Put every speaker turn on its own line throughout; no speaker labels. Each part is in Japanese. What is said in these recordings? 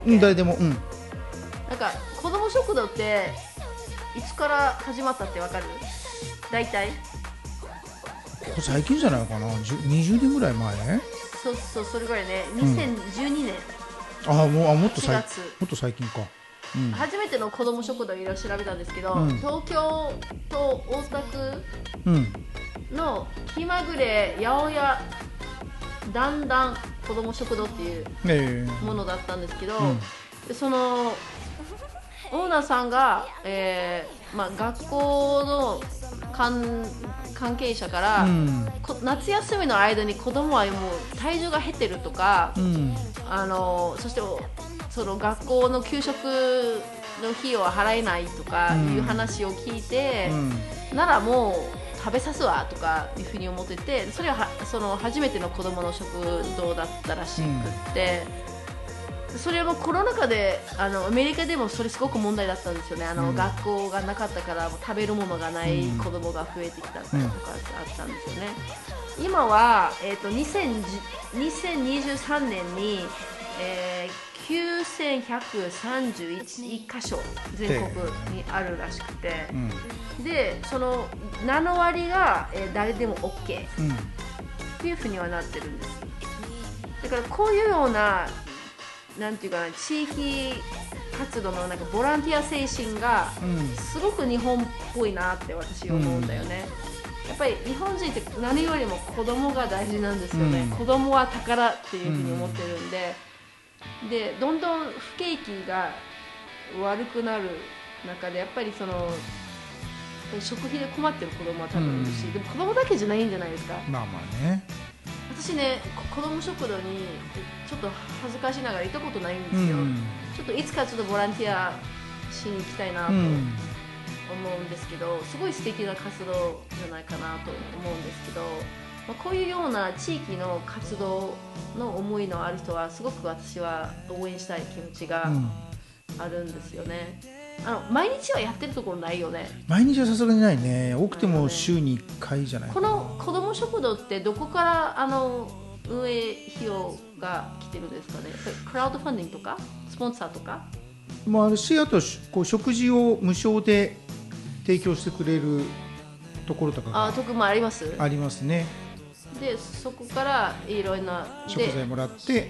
うん、誰でも、うん。
なんか子供食堂っていつから始まったってわかる？大体
ここ最近じゃないかな、20年ぐらい前。
そうそう、それぐらいね。
うん、
2012年
もっと
8月
もっと最近か。うん、
初めての子供食堂をいろいろ調べたんですけど、
うん、
東京と大田区
うん、
の気まぐれ八百屋だんだん子供食堂っていうものだったんですけど、
うん、
でそのオーナーさんが、学校の関係者から、
うん、
夏休みの間に子供はもう体重が減ってるとか、
うん、
そしてその学校の給食の費用は払えないとかいう話を聞いて、ならもう食べさすわとかいうふうに思ってて、それはその初めての子供の食堂だったらしくって、それもコロナ禍でアメリカでもそれすごく問題だったんですよね。学校がなかったから食べるものがない子供が増えてきたとかあったんですよね。今は、2023年に、9131箇所全国にあるらしくて、でその7割が、誰でも OK っていうふうにはなってるんです。だからこういうようななんていうかな、地域活動のなんかボランティア精神がすごく日本っぽいなって私は思うんだよね。やっぱり日本人って何よりも子供が大事なんですよね。子供は宝っていうふうに思ってるんで、でどんどん不景気が悪くなる中でやっぱりその食費で困ってる子供は多分いるし、でも子供だけじゃないんじゃないですか。
まあまあね。
私ね、子供食堂にちょっと恥ずかしながら行ったことないんですよ。ちょっといつかちょっとボランティアしに行きたいなと思うんですけど、すごい素敵な活動じゃないかなと思うんですけど、こういうような地域の活動の思いのある人はすごく私は応援したい気持ちがあるんですよね。毎日はやってるところないよね。
毎日はさすがにないね。多くても週に1回じゃないかな。
この子ども食堂ってどこから運営費用が来てるんですかね。やっぱりクラウドファンディングとかスポンサーとか
もあるし、あとこう食事を無償で提供してくれるところとかが
特もあります。
ありますね。
でそこからいろんな
食材もらって、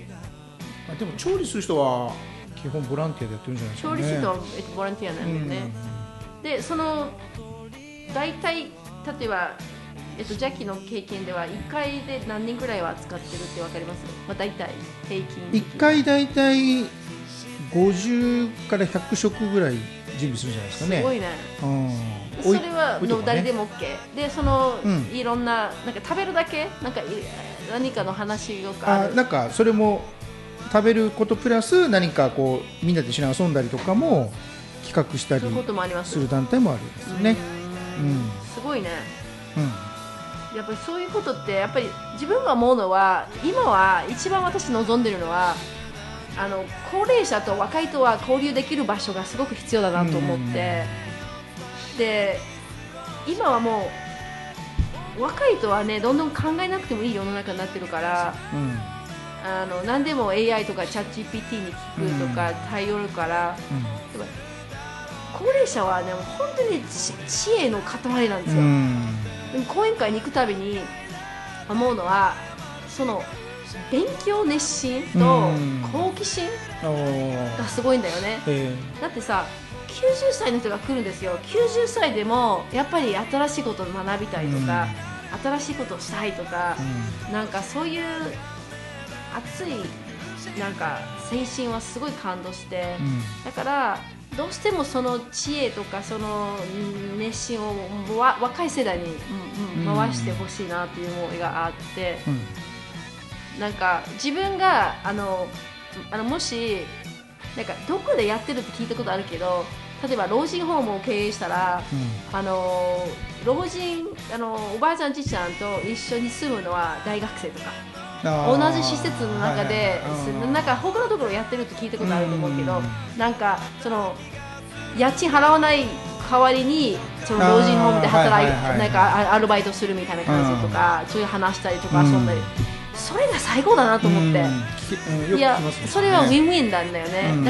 でも調理する人は基本ボランティアでやってるんじゃないですかね。
調理師とボランティアなんだよね。でその大体例えば、ジャッキーの経験では1回で何人ぐらいは使ってるって分かります？大体平均
1回大体50から100食ぐらい準備するんじゃないですかね。
すごいね。それは誰でも OK で、その、いろんな、なんか食べるだけなんか何かの話とか
なんかそれも食べることプラス何かこうみんなで一緒に遊んだりとかも企画したりする団体もあるんですよね。
すごいね。やっぱりそういうことってやっぱり自分が思うのは、今は一番私望んでるのは高齢者と若い人は交流できる場所がすごく必要だなと思って、で今はもう若い人はねどんどん考えなくてもいい世の中になってるから、何でも AI とかチャット GPT に聞くとか頼るから、高齢者はね本当に知恵の塊なんですよ。でも講演会に行くたびに思うのは、その勉強熱心と好奇心がすごいんだよね。だってさ、90歳の人が来るんですよ。90歳でもやっぱり新しいことを学びたいとか、新しいことをしたいとか、なんかそういう熱いなんか精神はすごい感動して、だからどうしてもその知恵とかその熱心を若い世代に回してほしいなっていう思いがあって、なんか自分がもしなんかどこでやってるって聞いたことあるけど、例えば老人ホームを経営したら、老人おばあちゃんじいちゃんと一緒に住むのは大学生とか同じ施設の中で、なんか他のところやってるって聞いたことあると思うけど、なんかその家賃払わない代わりにその老人ホームで働いてなんかアルバイトするみたいな感じとか、そういう話したりとか遊んだりそれが最高だなと思って、いやそれはウィンウィンなんだよね、